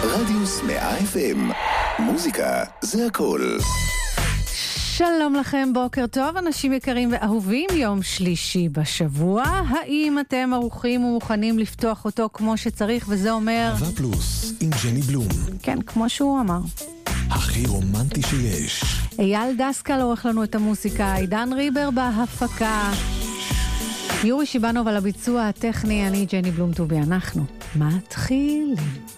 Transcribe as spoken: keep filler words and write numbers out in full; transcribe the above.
רדיוס מאה אף אם. מוזיקה זה הכל. שלום לכם, בוקר טוב, אנשים יקרים ואהובים, יום שלישי בשבוע. האם אתם ערוכים ומוכנים לפתוח אותו כמו שצריך, וזה אומר... אהבה פלוס, עם ג'ני בלום. כן, כמו שהוא אמר. הכי רומנטי שיש. אייל דסקל עורך לנו את המוסיקה, עידן ריבר בהפקה. יורי שיבנוב על הביצוע הטכני, אני ג'ני בלום טובי, אנחנו מתחילים.